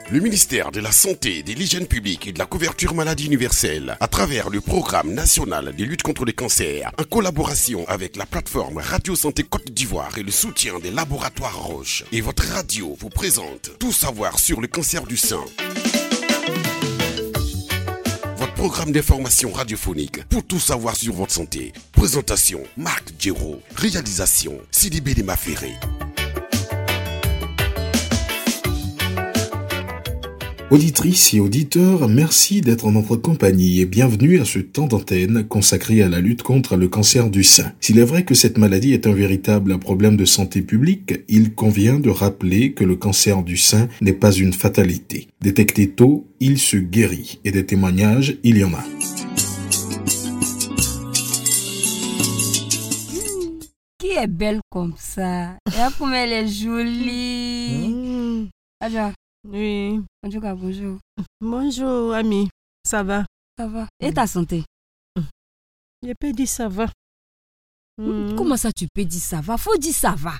Le ministère de la Santé, de l'Hygiène publique et de la couverture maladie universelle, à travers le programme national de lutte contre le cancer, en collaboration avec la plateforme Radio Santé Côte d'Ivoire et le soutien des laboratoires Roche, et votre radio vous présente Tout savoir sur le cancer du sein. Votre programme d'information radiophonique pour tout savoir sur votre santé. Présentation, Marc Djero. Réalisation, Sidibé Maféré. Auditrices et auditeurs, merci d'être en notre compagnie et bienvenue à ce temps d'antenne consacré à la lutte contre le cancer du sein. S'il est vrai que cette maladie est un véritable problème de santé publique, il convient de rappeler que le cancer du sein n'est pas une fatalité. Détecté tôt, il se guérit et des témoignages, il y en a. Qui est belle comme ça? Et comme elle est jolie. Adja. Oui. En tout cas, bonjour. Bonjour, ami. Ça va? Ça va. Et ta santé? Je peux dire ça va. Comment ça tu peux dire ça va? Faut dire ça va.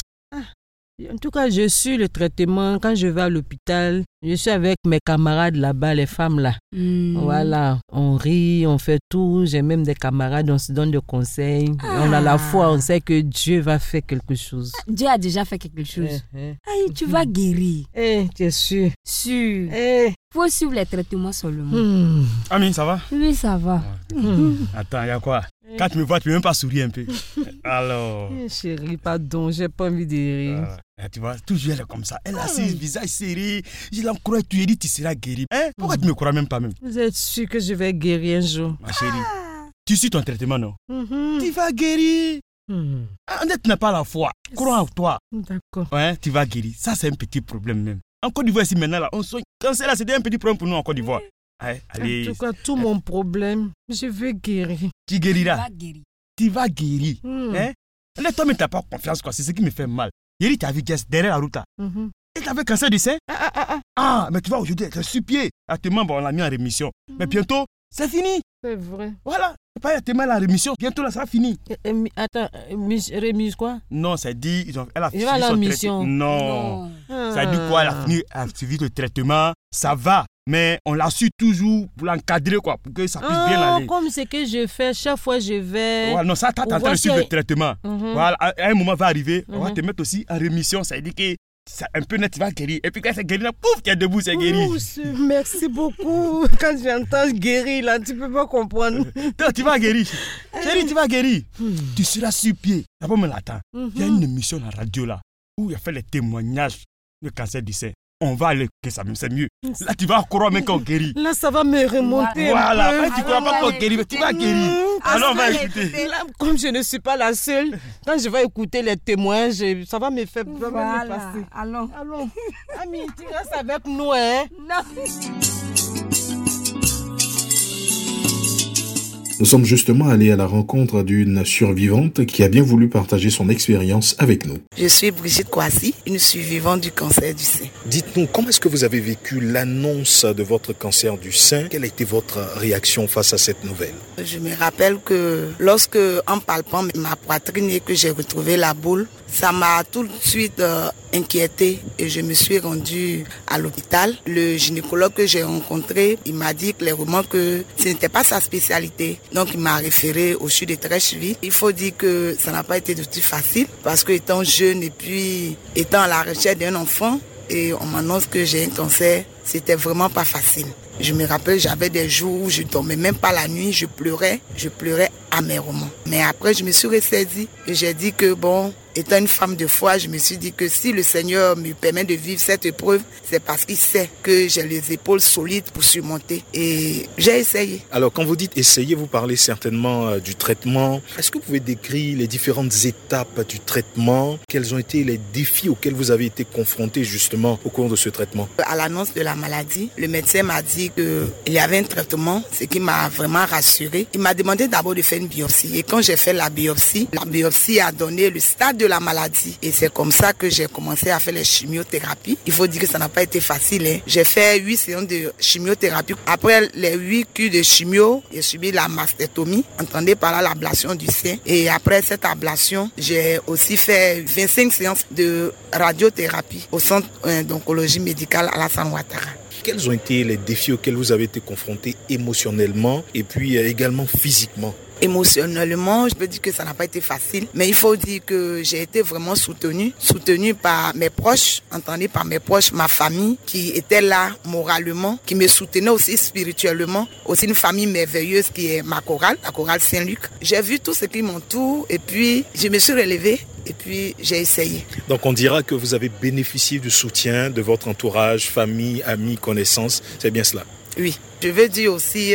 En tout cas, je suis le traitement. Quand je vais à l'hôpital, je suis avec mes camarades là-bas, les femmes là. Voilà, on rit, on fait tout. J'ai même des camarades, on se donne des conseils. On a la foi, on sait que Dieu va faire quelque chose. Dieu a déjà fait quelque chose. Aïe, tu vas guérir. Tu es sûr? Sûr. Faut suivre les traitements seulement. Ami, ça va? Oui, ça va. Attends, il y a quoi? Quand tu me vois, tu peux même pas sourire un peu. Alors... Chérie, pardon, j'ai pas envie de rire. Tu vois, toujours elle est comme ça. Elle a ses visages serrés. Je l'encourage, tu lui dis tu seras guéri. Pourquoi tu me crois même pas même? Vous êtes sûr que je vais guérir un jour? Ma chérie, tu suis ton traitement, non? Tu vas guérir. Tu n'as pas la foi. Crois en toi. D'accord. Ouais, tu vas guérir. Ça, c'est un petit problème même. En Côte d'Ivoire, ici maintenant, là, on soigne. Cancer, là, c'était un petit problème pour nous en Côte d'Ivoire. Allez. En tout cas, tout mon problème, je vais guérir. Tu guériras. Tu vas guérir. Toi, mais tu n'as pas confiance, quoi. C'est ce qui me fait mal. Hier, tu as vu derrière la route, là. Et tu avais cancer du sein. Mais tu vois, aujourd'hui, tu es sur pied. Actuellement, on l'a mis en rémission. Mais bientôt, c'est fini. C'est vrai. Voilà. Pas actuellement la rémission. Bientôt, là, ça sera fini. Attends, remise quoi? Non, ça dit, elle a fini son traitement. Non. Ça dit quoi? Elle a suivi le traitement. Ça va. Mais on l'a su toujours pour l'encadrer, quoi, pour que ça puisse bien aller. Comme ce que je fais, chaque fois je vais... Ouais, non, ça, t'as en train de suivre le traitement. Voilà, à un moment va arriver, on va te mettre aussi en rémission. Ça veut dire que un peu net, tu vas guérir. Et puis quand c'est guéri, là, pouf, tu es debout, c'est guéri. Merci beaucoup. Quand j'entends guérir, là, tu peux pas comprendre. Non, tu vas guérir. Chérie, tu vas guérir. Tu seras sur pied. D'abord, me l'attends. Il y a une émission à la radio, là, où il a fait les témoignages du cancer du sein. On va aller, que ça même c'est mieux. Là, tu vas croire même qu'on guérit. Là, ça va me remonter. Voilà, tu ne crois pas qu'on guérit, mais tu vas guérir. Alors, on va écouter. Là, comme je ne suis pas la seule, quand je vais écouter les témoignages, ça va me faire voilà. Me passer. Allons. Ami, tu restes avec nous, hein? Non. Nous sommes justement allés à la rencontre d'une survivante qui a bien voulu partager son expérience avec nous. Je suis Brigitte Kouassi, une survivante du cancer du sein. Dites-nous, comment est-ce que vous avez vécu l'annonce de votre cancer du sein? Quelle a été votre réaction face à cette nouvelle? Je me rappelle que lorsque, en palpant ma poitrine et que j'ai retrouvé la boule, ça m'a tout de suite inquiétée et je me suis rendue à l'hôpital. Le gynécologue que j'ai rencontré, il m'a dit clairement que ce n'était pas sa spécialité. Donc il m'a référé au CHU de Treichville. Il faut dire que ça n'a pas été du tout facile parce que étant jeune et puis étant à la recherche d'un enfant et on m'annonce que j'ai un cancer, c'était vraiment pas facile. Je me rappelle, j'avais des jours où je dormais même pas la nuit, je pleurais amèrement. Mais après, je me suis ressaisie et j'ai dit que bon, étant une femme de foi, je me suis dit que si le Seigneur me permet de vivre cette épreuve, c'est parce qu'il sait que j'ai les épaules solides pour surmonter. Et j'ai essayé. Alors, quand vous dites essayer, vous parlez certainement du traitement. Est-ce que vous pouvez décrire les différentes étapes du traitement? Quels ont été les défis auxquels vous avez été confrontés justement au cours de ce traitement? À l'annonce de la maladie, le médecin m'a dit qu'il y avait un traitement, ce qui m'a vraiment rassurée. Il m'a demandé d'abord de faire une biopsie. Et quand j'ai fait la biopsie a donné le stade de de la maladie. Et c'est comme ça que j'ai commencé à faire les chimiothérapies. Il faut dire que ça n'a pas été facile. Hein. J'ai fait 8 séances de chimiothérapie. Après les 8 cures de chimio, j'ai subi la mastéctomie, entendez par là l'ablation du sein. Et après cette ablation, j'ai aussi fait 25 séances de radiothérapie au centre d'oncologie médicale Alassane Ouattara. Quels ont été les défis auxquels vous avez été confrontés émotionnellement et puis également physiquement? Émotionnellement, je peux dire que ça n'a pas été facile, mais il faut dire que j'ai été vraiment soutenue par mes proches, entendez, par mes proches, ma famille qui était là moralement, qui me soutenait aussi spirituellement, aussi une famille merveilleuse qui est ma chorale, la chorale Saint-Luc. J'ai vu tout ce qui m'entoure et puis je me suis relevée. Et puis, j'ai essayé. Donc, on dira que vous avez bénéficié du soutien de votre entourage, famille, amis, connaissances. C'est bien cela? Oui. Je veux dire aussi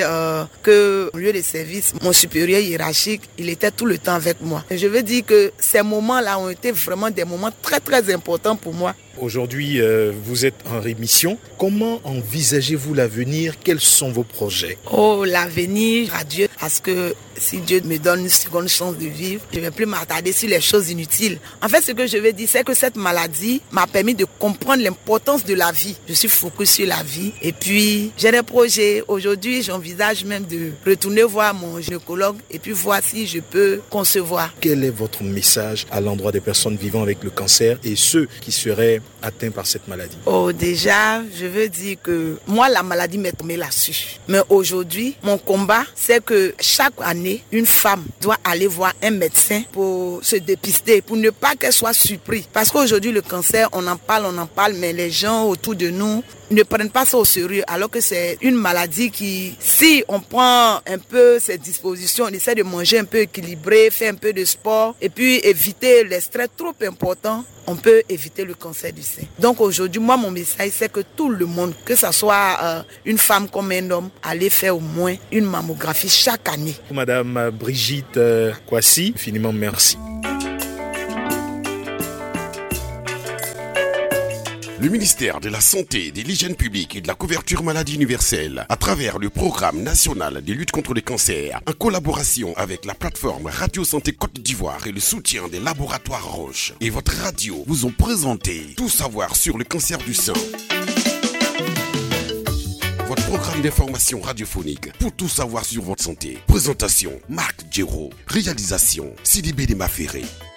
que au lieu de service, mon supérieur hiérarchique, il était tout le temps avec moi. Et je veux dire que ces moments-là ont été vraiment des moments très très importants pour moi. Aujourd'hui, vous êtes en rémission. Comment envisagez-vous l'avenir? Quels sont vos projets? Oh, l'avenir, à Dieu, parce que si Dieu me donne une seconde chance de vivre, je ne vais plus m'attarder sur les choses inutiles. En fait, ce que je veux dire, c'est que cette maladie m'a permis de comprendre l'importance de la vie. Je suis focus sur la vie et puis j'ai des projets. Aujourd'hui, j'envisage même de retourner voir mon gynécologue et puis voir si je peux concevoir. Quel est votre message à l'endroit des personnes vivant avec le cancer et ceux qui seraient atteints par cette maladie? Oh, déjà, je veux dire que moi, la maladie m'est tombée là-dessus. Mais aujourd'hui, mon combat, c'est que chaque année, une femme doit aller voir un médecin pour se dépister, pour ne pas qu'elle soit surprise. Parce qu'aujourd'hui, le cancer, on en parle, mais les gens autour de nous ne prennent pas ça au sérieux, alors que c'est une maladie qui, si on prend un peu ses dispositions, on essaie de manger un peu équilibré, faire un peu de sport, et puis éviter les stress trop importants, on peut éviter le cancer du sein. Donc aujourd'hui, moi, mon message, c'est que tout le monde, que ce soit une femme comme un homme, allez faire au moins une mammographie chaque année. Madame Brigitte Kwasi, infiniment merci. Le ministère de la Santé, de l'Hygiène publique et de la couverture maladie universelle, à travers le programme national de lutte contre le cancer, en collaboration avec la plateforme Radio Santé Côte d'Ivoire et le soutien des laboratoires Roche et votre radio, vous ont présenté Tout savoir sur le cancer du sein. Votre programme d'information radiophonique pour tout savoir sur votre santé. Présentation, Marc Djero. Réalisation, Sidibé Demaféré.